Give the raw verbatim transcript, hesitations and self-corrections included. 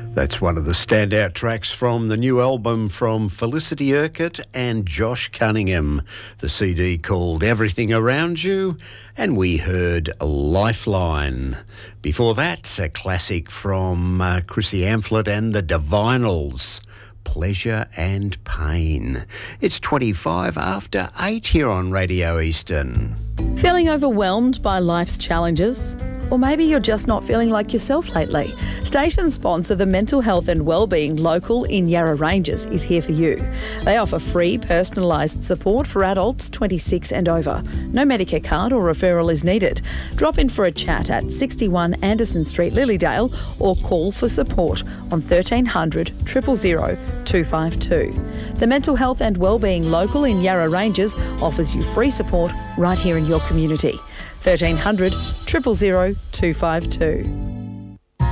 That's one of the standout tracks from the new album from Felicity Urquhart and Josh Cunningham. The C D called Everything Around You, and we heard Lifeline. Before that, a classic from uh, Chrissy Amphlett and the Divinals, Pleasure and Pain. It's twenty-five after eight here on Radio Eastern. Feeling overwhelmed by life's challenges? Or maybe you're just not feeling like yourself lately. Station sponsor, the Mental Health and Wellbeing Local in Yarra Ranges, is here for you. They offer free personalised support for adults twenty-six and over. No Medicare card or referral is needed. Drop in for a chat at sixty-one Anderson Street, Lilydale, or call for support on thirteen hundred, zero zero zero, two five two. The Mental Health and Wellbeing Local in Yarra Ranges offers you free support right here in your community. thirteen hundred, zero zero zero, two five two.